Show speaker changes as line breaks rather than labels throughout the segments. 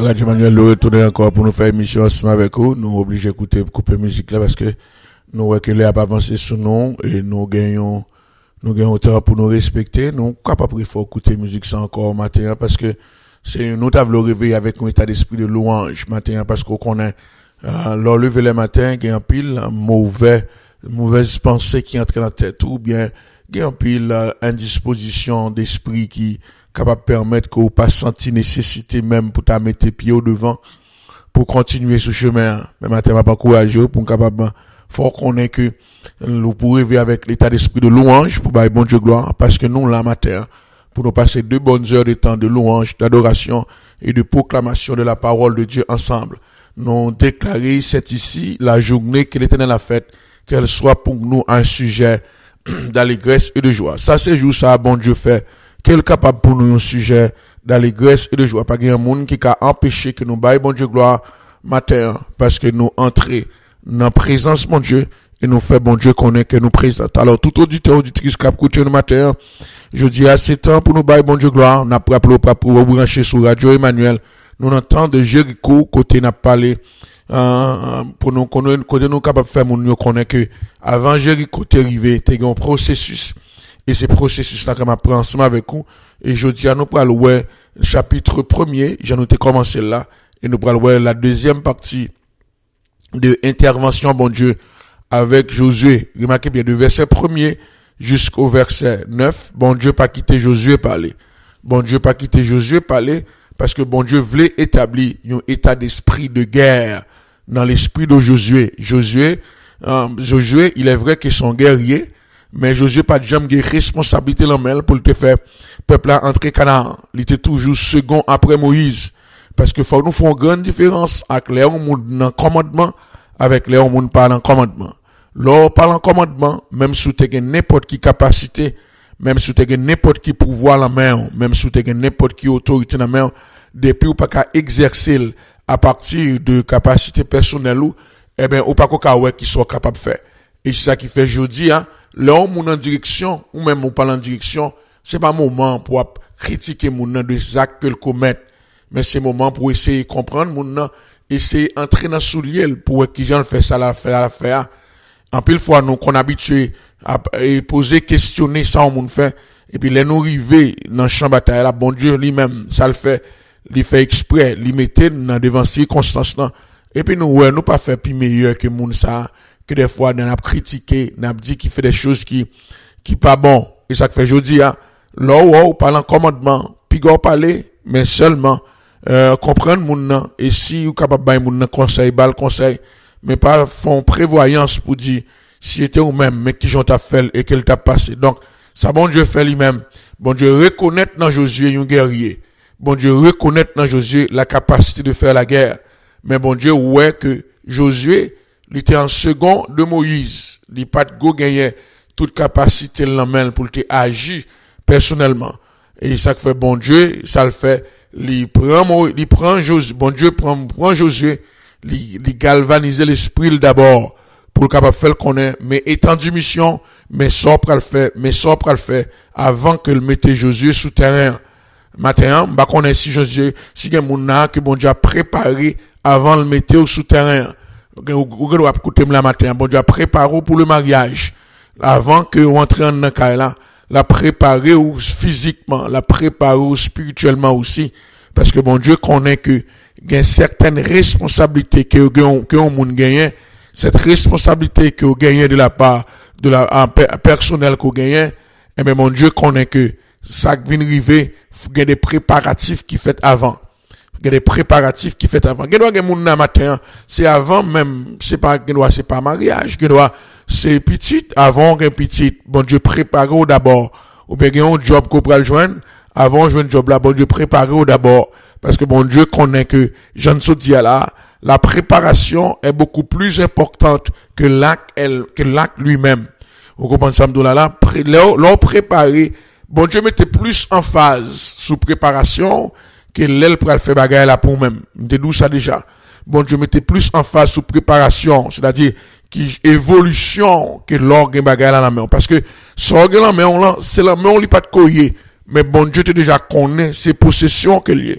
Radio Manuel, nous retournons encore pour nous faire émission ensemble avec vous. Nous obligés d'écouter, couper musique là parce que nous voyons que là pas avancé sous nous et nous gagnons temps pour nous respecter. Nous capable il faut écouter musique ça encore matin parce que c'est nous t'avons réveillé avec un état d'esprit de louange matin parce qu'on connaît leur lever le matin, il y a un pile mauvaise pensée qui entre dans la tête ou bien il y a un pile indisposition d'esprit qui capable permettre qu'on pas senti nécessité même pour ta mettre tes pieds au devant pour continuer ce chemin. Mais matin m'a pas encouragé pour capable faut qu'on ait que nous pour rêver avec l'état d'esprit de louange pour bailler bon Dieu gloire parce que nous là matin pour nous passer 2 bonnes heures de temps de louange, d'adoration et de proclamation de la parole de Dieu ensemble. Nous déclarer c'est ici la journée que l'Éternel a faite, qu'elle soit pour nous un sujet d'allégresse et de joie. Ça c'est jour ça bon Dieu fait qu'elle est capable pour nous un sujet d'allégresse et de joie. Pas qu'il y a un monde qui a empêché que nous baille bon Dieu gloire matin parce que nous entrer dans la présence mon Dieu et nous fait bon Dieu connaît que nous présente. Alors tout auditeur auditrice qui a écouté le matin, je dis à c'est temps pour nous bailler bon Dieu gloire. On a rappelé pour brancher sur Radio Emmanuel. Nous entendons de Jéricho côté n'a parlé pour nous côté nous capable faire mon nous connaît que avant Jéricho t'est arrivé, t'es un processus. Et ces processus-là que m'apprend ensemble avec vous. Et je dis à nous pour le chapitre 1er, j'en ai commencé là. Et nous pour la deuxième partie de intervention, bon Dieu, avec Josué. Remarquez bien, du verset 1er jusqu'au verset 9, bon Dieu pas quitté Josué parler. Bon Dieu pas quitté Josué parler parce que bon Dieu voulait établir un état d'esprit de guerre dans l'esprit de Josué. Josué, il est vrai qu'ils sont guerriers, mais Josué pas de jamais responsabilité dans main pour te faire peuple là entrer Canaan. Il était toujours second après Moïse parce que faut nous faire une grande différence avec les monde dans commandement avec les monde pas dans commandement. Lors parlant commandement, même si tu as n'importe qui capacité, même si tu as n'importe qui pouvoir la main, même si tu as n'importe qui autorité dans la main, depuis ou pas qu'à exercer à partir de capacité personnelle ou eh ben ou pas qu'à ouais qui soit capable de faire. Et c'est ça qui fait jeudi l'homme ou en direction ou même ou pas en direction, c'est pas moment pour critiquer mon de actes que le commet, mais c'est moment pour essayer de comprendre mon essayer entrer dans soulier pour qui j'en fait ça la faire. En pile fois nous qu'on habitué à poser questionner ça on fait et puis les nous arriver dans champ bataille là bon Dieu lui-même ça le fait exprès il mettait dans devant circonstances là et puis nous pas faire plus meilleur que moun ça que des fois on a critiqué on a dit qu'il fait des choses qui pas bon et ça fait jodi là parlant commandement puis go parler mais seulement comprendre moun et si ou capable bailler moun conseil mais pas font prévoyance pour dire si c'était ou même mais qui j'ont t'a fait et qu'elle t'a passé. Donc ça bon Dieu fait lui-même. Bon Dieu reconnaître dans Josué un guerrier. Bon Dieu reconnaître dans Josué la capacité de faire la guerre. Mais bon Dieu ouais que Josué il était en second de Moïse. Il pas de go gagner toute capacité la main pour te agir personnellement. Et ça fait bon Dieu, ça le fait il prend Josué, bon Dieu prend Josué, il galvaniser l'esprit d'abord pour capable faire connaître mais étendu mission mais ça pour le faire avant que le mette Josué sous terrain matin ba connaître si Josué si gen moun que bon Dieu a préparé avant le mettre sous terrain ou doit écouter la matin bon Dieu a préparé pour le mariage avant que rentre dans caille là la préparer ou physiquement la préparer ou spirituellement aussi parce que bon Dieu connaît que il y a certaines responsabilités que on moun gagne cette responsabilité que on gagne de la part de la personnel qu'on gagne et bien mon Dieu connaît que ça vient arriver il y a des préparatifs qui fait avant gen moun nan matin c'est avant même c'est pas mariage c'est petit avant gen petit bon Dieu prépare d'abord ou bien gen un job qu'on pral joindre avant joindre job là bon Dieu prépare d'abord parce que bon Dieu connaît que Jean Sodia là la préparation est beaucoup plus importante que l'acte lui-même. Vous comprenez ça là l'on préparer bon Dieu mettait plus en phase sous préparation que l'aile pour faire bagaille là pour même. M'te d'où ça déjà. Bon Dieu mettait plus en phase sous préparation, c'est-à-dire qui évolution que l'orgue bagaille là la main parce que l'orgue la main là c'est la main on li pas de coyer mais bon Dieu te déjà connaît ses possessions que lié.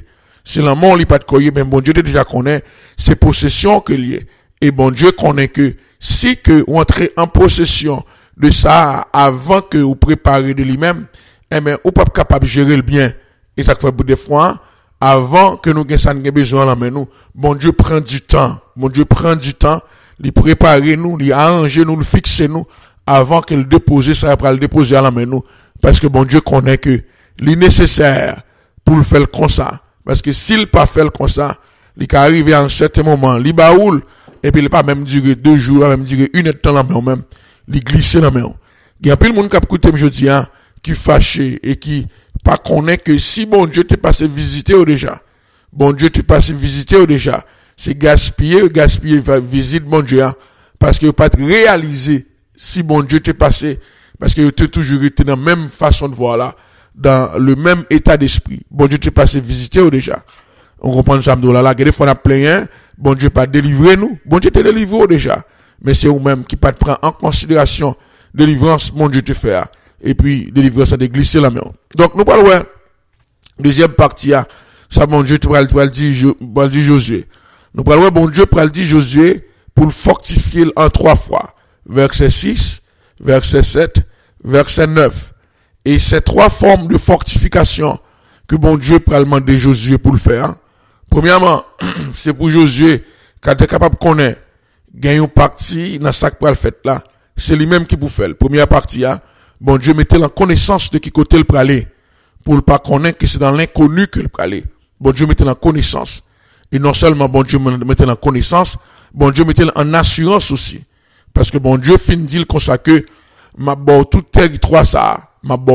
Si l'amour li pas de koye, ben bon Dieu déjà connaît ses possessions que lié. Et bon Dieu connaît que si que vous entrez en possession de ça avant que vous préparez de lui-même, eh ben, ou pas capable de gérer le bien. Et ça fait beaucoup de fois, avant que nous ayons besoin là, mais nous, bon Dieu prend du temps. Bon Dieu prend du temps, il prépare nous, il arrange nous, il fixe nous, avant que le déposer, ça va le déposer à la main nous. Parce que bon Dieu connaît que il nécessaire pour le faire comme ça. Parce que s'il pas fait comme ça, il peut arriver à un certain moment, il baoule, et puis il pas même durer 2 jours, il va même durer 1 heure de temps la main même, il glisse la main. Il y a plein de monde qui a écouté aujourd'hui, qui fâché et qui pas connaît que si bon Dieu t'est passé visiter au déjà, bon Dieu t'est passé visiter au déjà, c'est gaspiller visite bon Dieu, parce que pas réaliser si bon Dieu t'est passé, parce que tu toujours été dans la même façon de voir là, dans le même état d'esprit. Bon Dieu t'est passé visiter au déjà. On comprend ça, là, des fois on a plein, bon Dieu pas délivrer nous, bon Dieu t'est délivré au déjà, mais c'est vous-même qui pas prend en considération délivrance, bon Dieu te fait. Et puis, délivrer ça de glisser la main. Donc, nous parlons, deuxième partie, ça, bon Dieu, tu vas le dire Josué. Nous parlons, bon Dieu, tu vas le dire Josué, pour le fortifier en 3 fois. Verset 6, verset 7, verset 9. Et ces 3 formes de fortification que bon Dieu peut demander Josué pour le faire. Premièrement, c'est pour Josué, quand tu es capable de connaître, gagner une partie dans ça pour le fait là. C'est lui-même qui vous fait. Première partie, bon Dieu mettait la connaissance de qui côté le praler pour ne pas connaître que c'est dans l'inconnu que le praler. Bon Dieu mettait la connaissance. Et non seulement bon Dieu mettait la connaissance, bon Dieu mettait en assurance aussi. Parce que bon Dieu fin dit comme ça que m'a bon tout territoire ça,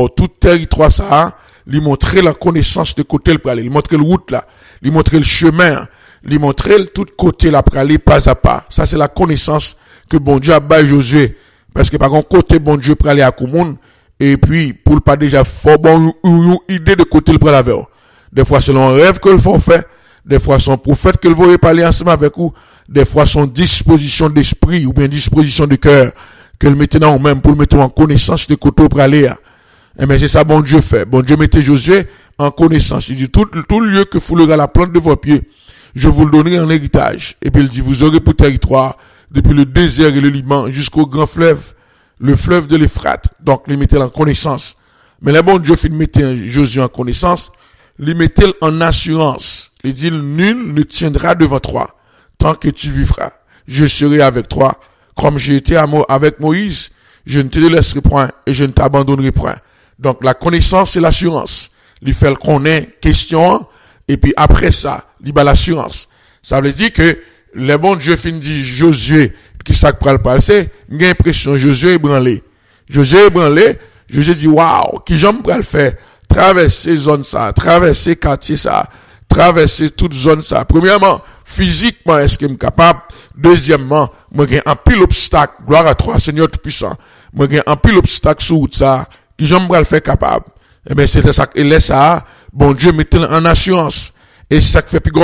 lui montrer la connaissance de côté le praler, lui montrer le route là, lui montrer le chemin, lui montrer tout côté la praler pas à pas. Ça c'est la connaissance que bon Dieu a baillé Josué. Parce que par contre, côté bon Dieu pour aller à Koumoun, et puis, pour le pas déjà fort, bon, une idée de côté le pour la vers. Des fois, c'est un rêve que le font faire. Des fois, son prophète que le voyez parler ensemble avec vous. Des fois, son disposition d'esprit, ou bien disposition de cœur, que le mettez dans même pour le mettre en connaissance de côté pour aller. Eh bien, c'est ça, bon Dieu fait. Bon Dieu mettait Josué en connaissance. Il dit, tout lieu que foulera la plante de vos pieds, je vous le donnerai en héritage. Et puis, il dit, vous aurez pour territoire, depuis le désert et le Liban jusqu'au grand fleuve, le fleuve de l'Euphrate. Donc, il mettait en connaissance. Mais le bon Dieu fait mettre Josué en connaissance, il mettait en assurance. Il dit, nul ne tiendra devant toi tant que tu vivras. Je serai avec toi. Comme j'ai été avec Moïse, je ne te laisserai point et je ne t'abandonnerai point. Donc, la connaissance et l'assurance. Il fait qu'on ait question, et puis après ça, il a l'assurance. Ça veut dire que le bon Dieu fin dit Josué, qui ça que pral passer, j'ai l'impression Josué ébranlé. Josué dit waouh, qui j'aime pral faire, traverser zone ça, traverser quartier ça, traverser toute zone ça. Premièrement, physiquement est-ce qu'il est capable? Deuxièmement, moi j'ai un pile obstacle, gloire à toi Seigneur tout-puissant. Moi j'ai un pile obstacle sur ça, qui j'aime pral faire capable. Eh ben c'est ça et laisse ça, bon Dieu mettait en assurance. Et c'est ça que fait puis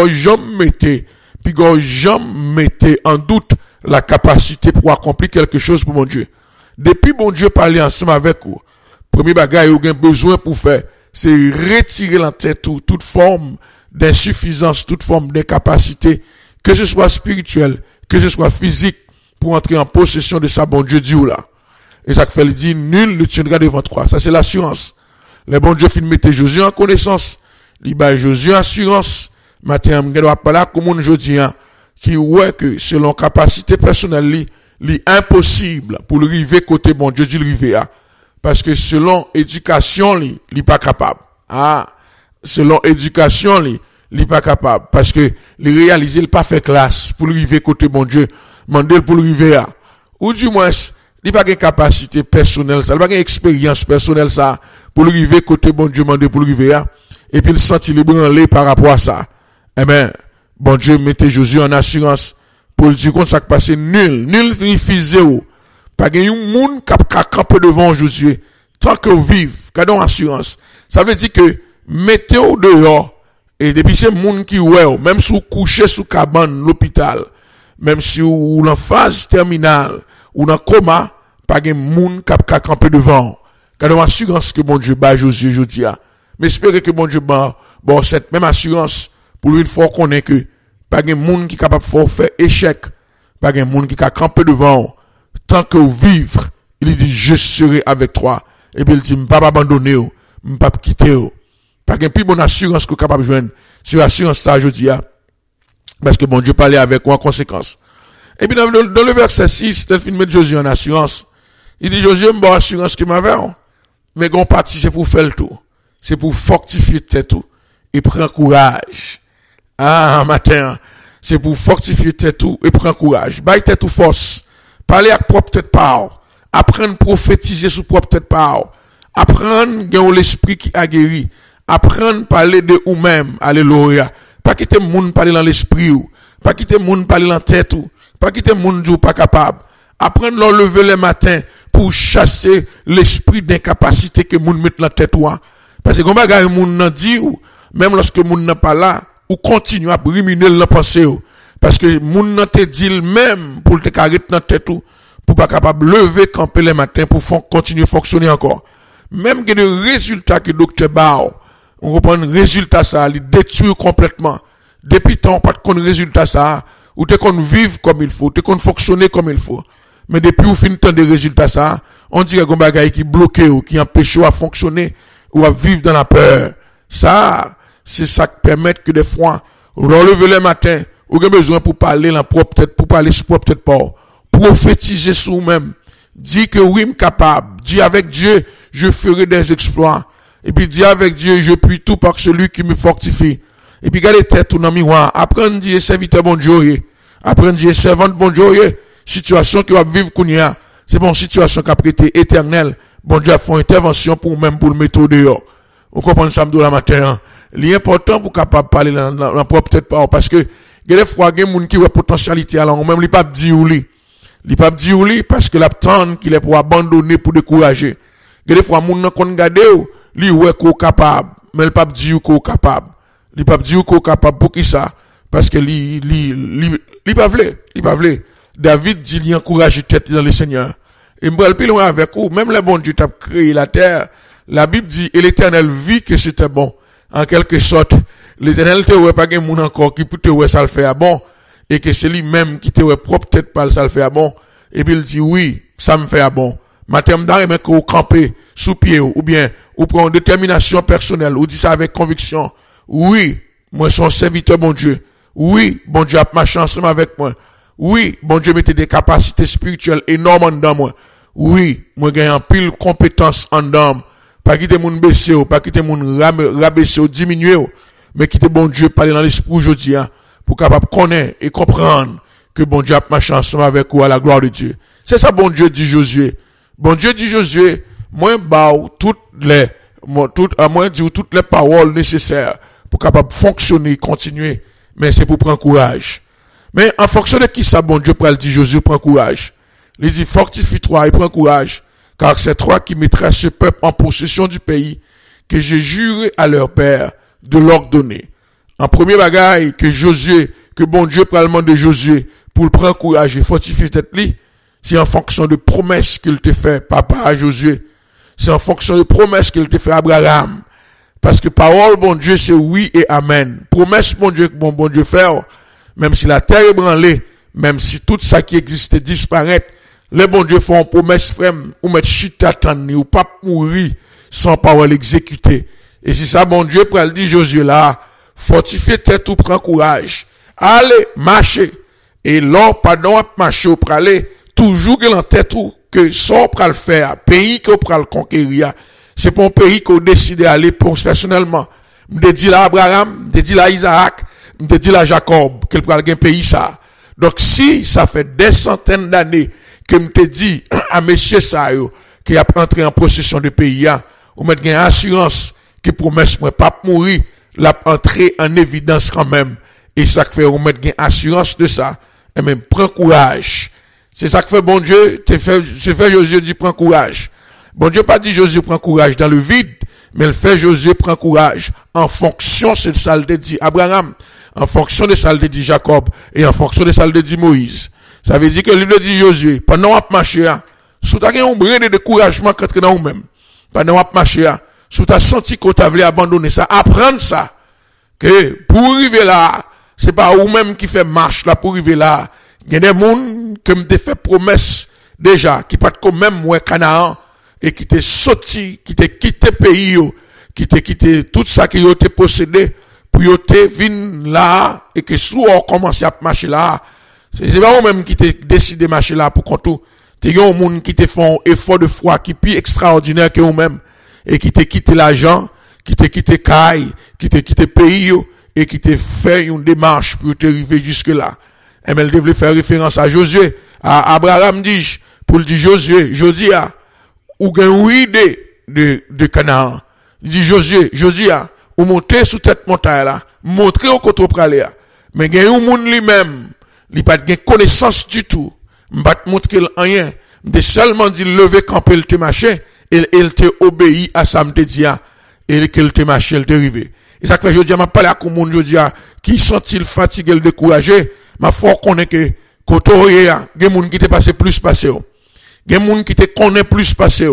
mettez en doute la capacité pour accomplir quelque chose pour mon Dieu. Depuis bon Dieu parler ensemble avec vous, premier bagage vous avez besoin pour faire, c'est retirer la tête toute forme d'insuffisance, toute forme d'incapacité, que ce soit spirituel, que ce soit physique, pour entrer en possession de sa bon Dieu dit ou là. Et ça fait, il dit, nul ne tiendra devant toi. Ça c'est l'assurance. Le bon Dieu fait mettre Josué en connaissance, il bat Josué en assurance. Matin, je dois parler comme on dit, qui ouais que selon capacité personnelle, li impossible pour le river côté bon Dieu dit le river, parce que selon éducation, li pas capable. Selon éducation, li pas capable, parce que li réaliser le pas fait classe pour le river côté bon Dieu, mandel pour le river, ou du moins, li pas de capacité personnelle, ça, li pas de expérience personnelle ça, pour le river côté bon Dieu, mandel pour le river, et puis il sentit le branler par rapport à ça. Eh ben, bon Dieu mettait Josué en assurance pour le dire qu'on s'est passé nul ni zéro. Pas qu'il y ait un monde qui a campé devant Josué. Tant que vous vivez, qu'il y a assurance. Ça veut dire que mettez au dehors, et depuis c'est monde qui ouais, même si vous couchez sous cabane, l'hôpital, même si vous en phase terminale, ou dans coma, pas qu'il y ait un monde qui a campé devant. Qu'il y a assurance que bon Dieu bat Josué, je dis. Mais espérez que bon Dieu bat, cette même assurance, pour une fois qu'on est que, pas de monde qui est capable de faire échec, pas de monde qui est campé devant, tant que vous vivez, il dit, je serai avec toi. Et puis il dit, je ne vais pas abandonner, je ne vais pas quitter. Pas de plus bonne assurance que vous capable de joindre. C'est l'assurance ça, je dis, parce que bon Dieu parlait avec vous en conséquence. Et puis dans le verset 6, le film de Josué en assurance, il dit, Josué, me bonne assurance qui m'avait, mais qu'on partie, c'est pour faire le tour. C'est pour fortifier tout. Et prendre courage. Ah, matin, c'est pour fortifier tout et prendre courage. Baille tout force. Parler avec propre tête par. Apprendre à prophétiser sous propre tête par. Apprendre à gagner l'esprit qui a guéri. Apprendre à parler de vous-même. Alléluia. Pas quitter le monde parler dans l'esprit ou. Pas quitter le monde parler dans la tête ou. Pas quitter le monde ou pas capable. Apprendre à lever le matin pour chasser l'esprit d'incapacité que le monde met dans la tête ou. Parce que quand le monde n'a dit ou, même lorsque le monde n'a pas là, ou continue à ruminer le pensée ou. Parce que le monde n'a te dit même pour te carrer dans la tête ou, pour pas capable lever, camper le matin pour continuer à fonctionner encore. Même que le résultat que le docteur Bao, on reprend le résultat ça, il détruit complètement. Depuis tant, pas de résultat ça, ou t'es qu'on vive comme il faut, t'es qu'on fonctionner comme il faut. Mais depuis ou fin temps de résultats ça, on dirait qu'on bagaille qui bloque ou qui empêche à fonctionner ou à vivre dans la peur. Ça, c'est ça qui permet que des fois, relever le matin, ou avez besoin pour parler la propre tête, pour parler sur propre tête pas. Prophétiser sur vous-même. Dis que oui, je suis capable. Dis avec Dieu, je ferai des exploits. Et puis dis avec Dieu, je puis tout par celui qui me fortifie. Et puis gardez tête tout dans le miroir. Apprendre à dire serviteur bon Dieu. Apprendre à dire servante bon Dieu. Situation qui va vivre qu'on y a. C'est bon, situation qui a prêté éternelle. Bon Dieu a fait une intervention pour même pour le mettre dehors. On comprend ça de la matin. L'important pour capable parler dans la propre tête pas parce que des fois il y a des gens qui ont potentialité alors même il pas dire ou li. Il pas dire ou li parce que l'attend qu'il est pour abandonner pour décourager. Des fois moun nan kon gade ou, li ouais ko capable, mais il pas dire ko capable. Il pas dire ko capable pour qui ça parce que li pas vle. David dit il encourage tête dans le Seigneur. Et m'bral plus loin avec vous, même le bon Dieu t'a créé la terre. La Bible dit et l'Éternel vit que c'était bon. En quelque sorte, l'Éternel te ouais pas gen moun encore qui peut te ouais ça le fait à bon et que c'est lui-même qui te ouais propre tête pas ça le fait à bon et puis il dit oui, ça me fait à bon. Matin m'dare mais qu'on camper sous pied ou bien ou prend une détermination personnelle ou dit ça avec conviction. Oui, moi son serviteur bon Dieu. Oui, bon Dieu a marché ensemble avec moi. Oui, bon Dieu mette des capacités spirituelles énormes dans moi. Oui, moi gagne en pile compétence en dedans. Pas quitter moun baisser ou pas quitter moun rabaisser ou diminuer ou, mais quitter bon Dieu parler dans l'esprit aujourd'hui pour capable connaître et comprendre que bon Dieu a marché ensemble avec vous à la gloire de Dieu. C'est ça bon Dieu dit Josué. Bon Dieu dit Josué, moi toutes les paroles nécessaires pour capable fonctionner, continuer, mais c'est pour prendre courage. Mais en fonction de qui ça bon Dieu pour le dire Josué prend courage. Il dit fortifie-toi et prends courage. Car c'est toi qui mettras ce peuple en possession du pays que j'ai juré à leur père de leur donner. En premier bagaille que bon Dieu parlement de Josué pour le prendre courage et fortifier cette lit, c'est en fonction de promesses qu'il te fait papa à Josué. C'est en fonction de promesses qu'il te fait à Abraham. Parce que parole bon Dieu c'est oui et amen. Promesse bon Dieu fait, même si la terre est branlée, même si tout ça qui existait disparaît, les bon Dieu font une promesse frème, ou mettre chita tanni, ou pas mourir sans parole exécutée. Et si ça bon Dieu pour le dire Josué là, fortifiez tête ou prend courage. Allez, marchez. Et l'or pardon à marcher ou aller, toujours que l'en tête ou que ça pour le faire, pays que pour le conquérir. C'est pour un pays qu'on décide d'aller pour personnellement. Me dit là Abraham, me dit là Isaac, me dit là Jacob, qu'il pour un pays ça. Donc si ça fait des centaines d'années que me te dit à monsieur ça qui a entré en possession de pays ou mettre une assurance qui promesse moi pas mourir l'a entré en évidence quand même et ça fait ou mettre une assurance de ça et même prends courage. C'est ça que fait bon Dieu, c'est fait Josué dit prends courage. Bon Dieu pas dit Josué prends courage dans le vide, mais il fait Josué prends courage en fonction de ça le dit Abraham, en fonction de ça le dit Jacob et en fonction de ça le dit Moïse. Ça veut dire que le livre dit Josué, pendant qu'on marche, sous ta un brin de découragement contre dans vous-même, pendant qu'on marche, sous ta senti qu'on t'a voulu abandonner ça, apprendre ça. que pour arriver là, c'est pas ou même qui fait marche là pour arriver là. Il y a des gens qui m'ont fait promesse déjà, qui pas comme même moi Canaan, et qui t'est sorti, qui t'est quitté pays, qui t'est quitté tout ça qui ont possédé, pour y te venir là, et que sous on commence à marcher là. C'est pas vous-même qui t'es décidé de marcher là pour qu'on t'es un monde qui te font effort de foi qui plus extraordinaire que vous-même, et qui t'est quitté l'argent, qui t'est quitté caille, qui t'est quitté pays, et qui t'est fait une démarche pour te arriver jusque là. Et elle devait faire référence à Josué, à Abraham dit, pour le dire Josia, ou gagne une idée de Canaan. Il dit Josia, ou monter sous cette montagne là, montrer au côté pralé là. Mais gagne un monde lui-même, il pas de connaissance du tout. M'pas montrer rien, de seulement dit lever camper le te marcher, et il te obéi à ça me dit et que le te marcher, il te arrivé. Et ça fait Jodia m'a parlé à monde Jodia qui sont-ils fatigués, découragés, m'a fort connaît que côté ya, gen monde qui te passé plus passé. Gen monde qui te connaît plus passé.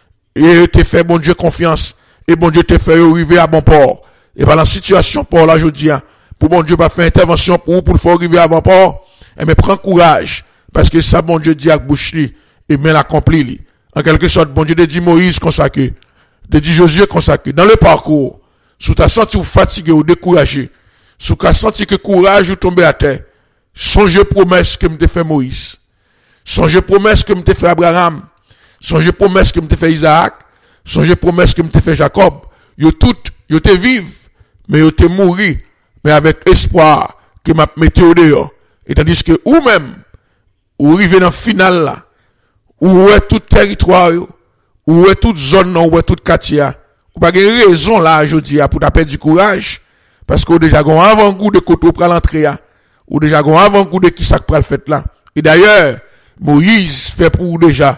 Et te fait bon Dieu confiance et bon Dieu te fait arriver à bon port. Et par la situation pour la Jodia, pour bon Dieu pas faire intervention pour le faire arriver à bon port, et mais prends courage parce que ça bon Dieu dit à bouche li et mais l'accompli li. En quelque sorte bon Dieu te dit Moïse consacré, te dit Josué consacré dans le parcours. Sous ta senti ou fatigué ou découragé, sous ta senti que courage ou tomber à terre, songez promesse que me te fait Moïse, songez promesse que me te fait Abraham, songez promesse que me te fait Isaac, songez promesse que me te fait Jacob. Yo te vivent, mais yo te mourir, mais avec espoir que m'a mette au dehors. Et tandis que ou même, ou arrivé dans le final là, ou est tout territoire, ou est toute zone, ou est toute quartier, ou pas de raison là, je dis, pour taper du courage, parce qu'on déjà gon avant-goût de côté pour l'entrée, ou déjà gon avant-goût de qui ça pour le fait là. Et d'ailleurs, Moïse fait pour déjà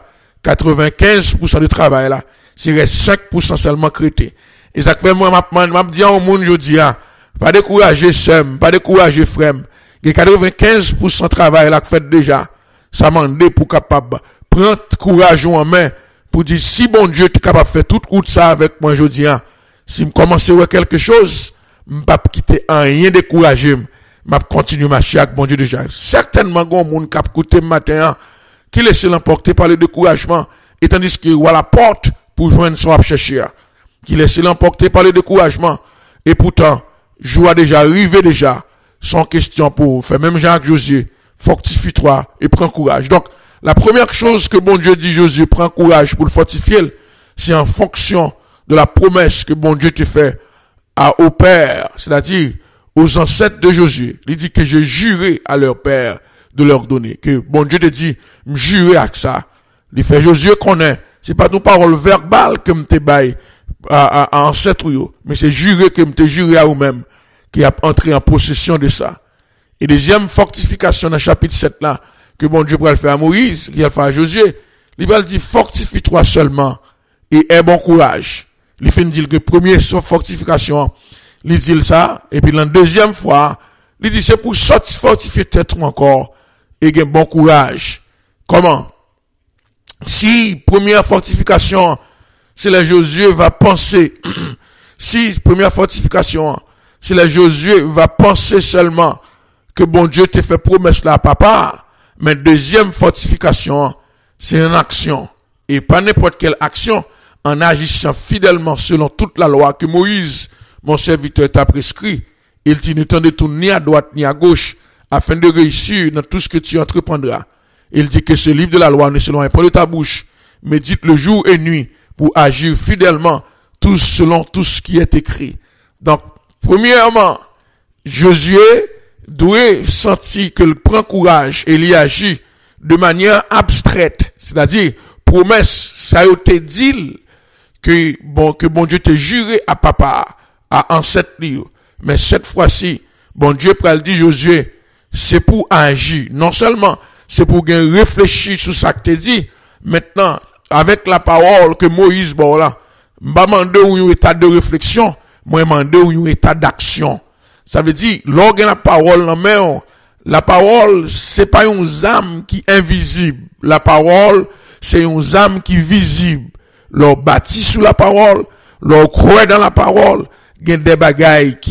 95% du travail là, c'est reste 5% seulement crété. Et ça fait moi m'a dit au monde je dis pas décourager sem, pas décourager frère. Il y a 95% travail là fait déjà. Ça m'a demandé pour capable prendre courage en main pour dire si bon Dieu est capable de faire toute route ça avec moi je dis si me commencer à quelque chose, m'pas quitter rien décourager, m'a continuer marcher avec bon Dieu déjà. Certainement gon monde cap côté matin qui laisse l'emporter par le découragement et tandis qu'il ouvre la porte pour joindre son chercher. Qui laisse l'emporter par le découragement et pourtant joie déjà arrivé déjà sans question pour faire même Jacques Josué fortifie-toi et prends courage. Donc la première chose que bon Dieu dit Josué prends courage pour le fortifier, c'est en fonction de la promesse que bon Dieu te fait au père, c'est-à-dire aux ancêtres de Josué. Il dit que j'ai juré à leur père de leur donner, que bon Dieu te dit me jurer à ça. Il fait Josué connaît, c'est pas ton parole verbale que me te baille à ancêtre yo, mais c'est juré que me te juré à vous-même qui a entré en possession de ça. Et deuxième fortification dans le chapitre 7 là, que bon Dieu pourrait le faire à Moïse, qui a fait à Josué, il va dire fortifie-toi seulement et aie bon courage. Il fait dire que première fortification, il dit ça, et puis la deuxième fois, il dit c'est pour fortifier tête encore et gagner bon courage. Comment? Si première fortification, c'est la Josué va penser, si première fortification, c'est la Josué va penser seulement que bon Dieu te fait promesse là, papa, mais deuxième fortification, c'est une action. Et pas n'importe quelle action, en agissant fidèlement selon toute la loi que Moïse, mon serviteur, t'a prescrit. Il dit, ne t'en détourne ni à droite ni à gauche, afin de réussir dans tout ce que tu entreprendras. Il dit que ce livre de la loi ne s'éloigne pas de ta bouche, mais dites le jour et nuit pour agir fidèlement, tous selon tout ce qui est écrit. Donc, premièrement, Josué doit sentir qu'il prend courage et il y agit de manière abstraite, c'est-à-dire promesse, ça a été dit que bon Dieu te juré à papa, à ancêtre livre. Mais cette fois-ci, bon Dieu pral dit Josué, c'est pour agir. Non seulement c'est pour réfléchir sur ça que tu dit, maintenant, avec la parole que Moïse bon là, m'a demandé un état de réflexion, moi demandé un état d'action. Ça veut dire, lorsque la parole en main, la parole, c'est pas une âme qui est invisible. La parole, c'est une âme qui est visible. L'on bâtit sous la parole, l'on croit dans la parole, il y a des bagailles qui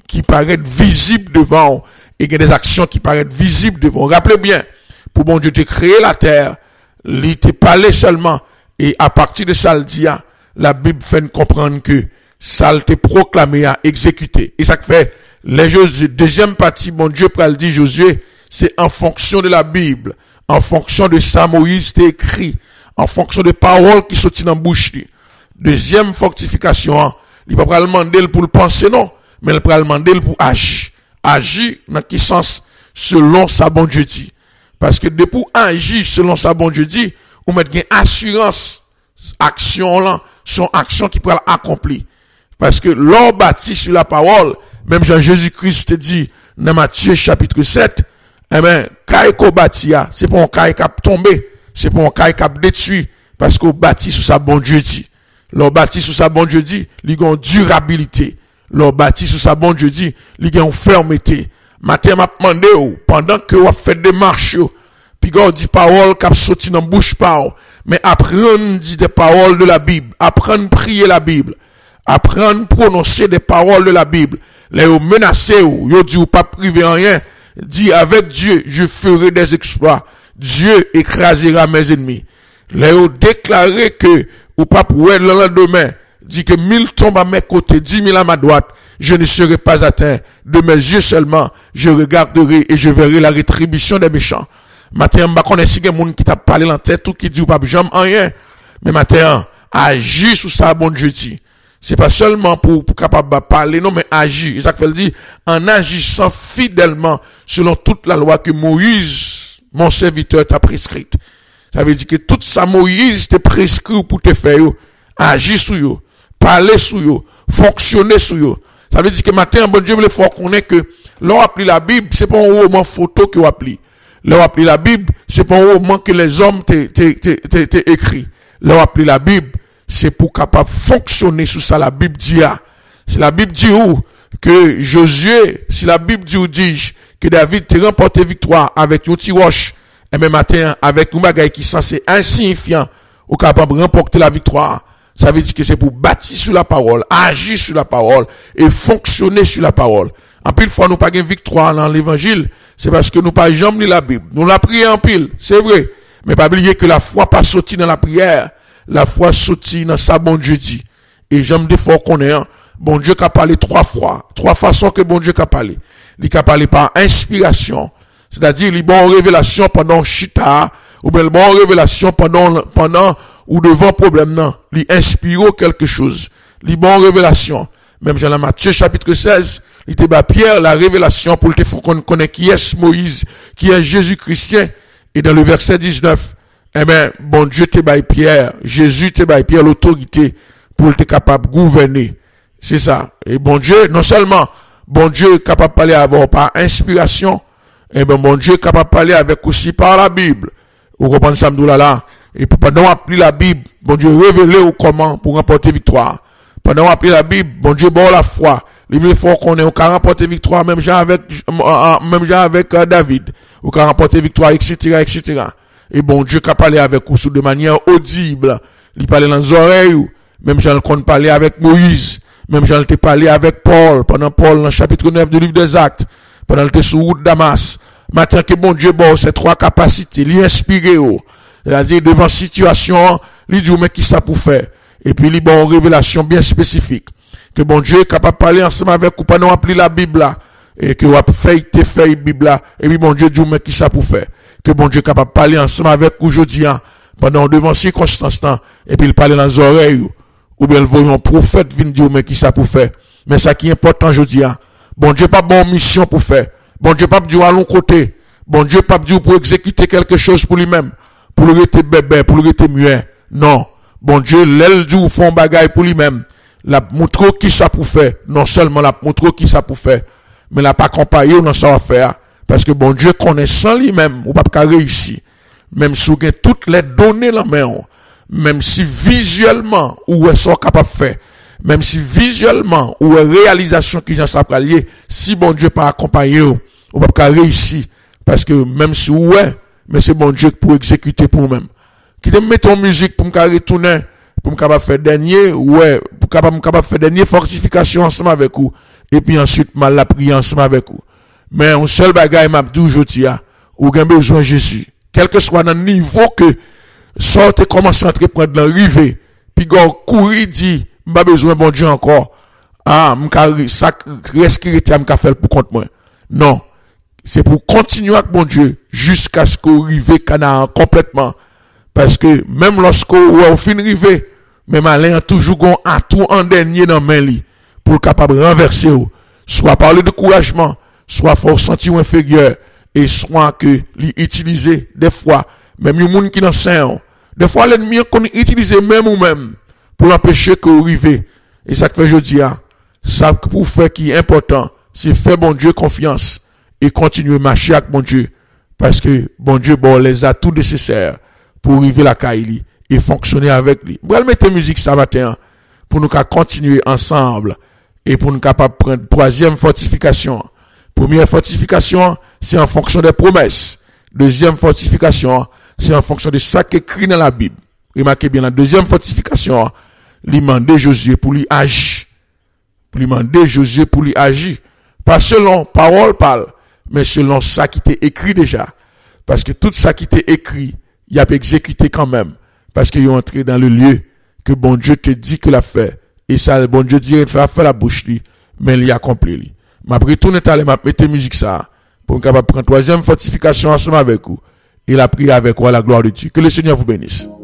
qui paraissent visibles devant, et il y a des actions qui paraissent visibles devant. Rappelez bien, pour bon Dieu te créer la terre, il te parlait seulement, et à partir de ça, la Bible fait nous comprendre que ça te proclamé à exécuter. Et ça fait, les Josué, deuxième partie, bon Dieu pral dit Josué, c'est en fonction de la Bible, en fonction de ça, Moïse t'a écrit, en fonction de paroles qui sortent dans la bouche. Deuxième fortification, il va pas demander pour le penser, non, mais il va demander pour agir. Agir, dans quel sens? Selon sa bon Dieu dit. Parce que depuis agir selon sa bon Dieu dit, on met une assurance, action là, son action qui pourra accomplir. Parce que l'on bâtit sur la parole, même Jean-Jésus-Christ te dit, dans Matthieu chapitre 7, eh ben, quand on bâtit, c'est pour un cas qui a tombé, c'est pour un cas qui a détruit, parce qu'on bâtit sur sa bon Dieu dit. L'on bâtit sur sa bon Dieu dit, il y a une durabilité. L'on bâtit sur sa bon Dieu dit, il y a une fermeté. Matin m'a demandé, pendant que vous faites des marches, puis God dit parole qui a sorti dans la bouche par, mais apprendre dit des paroles de la Bible, apprendre prier la Bible, apprendre prononcer des paroles de la Bible. Les menacés, vous dit ou pas priver en rien, dit avec Dieu, je ferai des exploits. Dieu écrasera mes ennemis. Les déclaré que ou pas pour le lendemain, dit que 1000 tombent à mes côtés, 10 000 à ma droite, je ne serai pas atteint. De mes yeux seulement, je regarderai et je verrai la rétribution des méchants. Matin, je connais si quelqu'un qui t'a parlé dans la tête ou qui dit ou pas jamais rien. Mais matin, agir sous ça, bon Dieu dit. C'est pas seulement pour capable de parler, non, mais agir. Isaac fait dit, en agissant fidèlement selon toute la loi que Moïse, mon serviteur, t'a prescrite. Ça veut dire que tout ça, Moïse t'a prescrit pour te faire, agir sur eux, parler sur eux, fonctionner sur eux. Ça veut dire que matin, bon Dieu, il faut qu'on ait que, l'on appelle la Bible, c'est pas un roman photo que l'on appelle. L'on appelle la Bible, c'est pas un roman que les hommes t'ont écrit. L'on appelle la Bible, c'est pour capable fonctionner sous ça, la Bible dit, si la Bible dit où, que Josué, si la Bible dit ou dit, que David t'a remporté victoire avec un petit roche, et même matin, avec un bagage qui est censé insignifiant, ou capable de remporter la victoire. Ça veut dire que c'est pour bâtir sur la parole, agir sur la parole, et fonctionner sur la parole. En pile fois, nous pas une victoire dans l'évangile, c'est parce que nous pas jamais lu la Bible. Nous la prié en pile, c'est vrai. Mais pas oublier que la foi pas sortie dans la prière, la foi sortie dans sa bon Dieu dit. Et j'aime des fois qu'on est, bon Dieu qui a parlé 3 fois. 3 façons que bon Dieu qui a parlé. Il a parlé par inspiration. C'est-à-dire, il bon révélation pendant chita, ou bien bon révélation pendant ou devant problème, non. Il inspire quelque chose. Il bon révélation. Même dans Matthieu chapitre 16, il te bat Pierre la révélation pour te faire qu'on connaît qui est Moïse, qui est Jésus chrétien. Et dans le verset 19, eh ben, bon Dieu te bat Pierre, Jésus te bat Pierre l'autorité pour être capable de gouverner. C'est ça. Et bon Dieu, non seulement, bon Dieu est capable de parler avec par inspiration, eh ben, bon Dieu est capable de parler avec aussi par la Bible. Vous comprenez ça, là. Et pendant appeler la Bible, bon Dieu révélé au comment pour remporter victoire. Pendant appeler la Bible, bon Dieu bon la foi. Il faut qu'on ait au cas remporter victoire, même genre avec David. Au cas remporter victoire, etc., etc. Et bon Dieu qui a parlé avec vous de manière audible. Il parlait dans les oreilles. Même Jean qu'on parlait avec Moïse. Même Jean te parlé avec Paul. Pendant Paul, dans le chapitre 9 du livre des Actes. Pendant le sur route Damas. Maintenant que bon Dieu, bon, ces 3 capacités, il inspire, c'est-à-dire devant situation, il dit, mais qui ça pour faire? Et puis, il bon, une révélation bien spécifique. Que bon Dieu est capable de parler ensemble avec vous, pendant appeler la Bible là. Et que vous fait la Bible là. Et puis, bon Dieu dit, mais qui ça pour faire? Que bon Dieu est capable de parler ensemble avec vous aujourd'hui, pendant devant circonstances, et puis il parle dans les oreilles, ou bien il voit un prophète venir dire, mais qui ça pour faire? Mais ça qui est important aujourd'hui, bon Dieu pas bonne mission pour faire. Bon Dieu pas dire à l'autre côté. Bon Dieu pas dire pour exécuter quelque chose pour lui-même. Pour le rester bébé, pour le rester muet. Non. Bon Dieu, l'aile du font bagaille pour lui-même. La montre qui ça pour faire. Non seulement la montre qui ça pour faire. Mais la pas accompagné dans ça faire. Parce que bon Dieu connaissant lui-même, ou pas réussir. Même si vous avez toutes les données dans la main. Même si visuellement, ou est sont capable de faire. Même si visuellement, ou réalisation qui j'en sapra lié, si bon Dieu pas accompagné, ou pas réussir. Parce que même si ouais, mais c'est bon Dieu pour exécuter pour vous-même. Qui te met en musique pour me retourner, pour me capable faire dernier, ouais, pour me capable faire dernier fortification ensemble avec vous. et puis ensuite mal la prier ensemble avec vous. Mais un seul bagage m'a dit aujourd'hui, ou avez besoin de Jésus. Quel que soit le niveau que sortez commencez à entreprendre l'arrivée, puis go courir dit, m'a besoin bon Dieu encore. Ah, m'ka ça reste qui était m'ka faire pour compte moi. Non. C'est pour continuer avec bon Dieu jusqu'à ce qu'on arrive Canaan complètement. Parce que même lorsqu'on fin arrivé, même Alain a toujours un tout en dernier dans main li pour capable renverser ou. Soit par le découragement, soit for sentir inférieur et soit que li utiliser des fois même les gens qui dans saint des fois l'ennemi qu'on utilise même ou même pour empêcher qu'on arrive. Et ça que fait je dis ça pour faire qui est important, c'est faire bon Dieu confiance et continuer à marcher avec bon Dieu parce que bon Dieu bon les a tout nécessaire pour arriver la Kaili et fonctionner avec lui. On va mettre musique ça matin pour nous continuer ensemble et pour nous capable prendre troisième fortification. Première fortification, c'est en fonction des promesses. Deuxième fortification, c'est en fonction de ça qui est écrit dans la Bible. Remarquez bien la deuxième fortification, lui demander Josué pour lui agir. Lui demander Josué pour lui agir. Pas selon parole parle, mais selon ça qui était écrit déjà. Parce que tout ça qui était écrit, il a exécuté quand même. Parce qu'il est entré dans le lieu que bon Dieu te dit qu'il a fait. Et ça, le bon Dieu dit qu'il a fait la bouche, mais il a accompli. M'a retourné à m'a mettre musique ça, pour capable prendre troisième fortification ensemble avec vous. Et la prière avec vous à la gloire de Dieu. Que le Seigneur vous bénisse.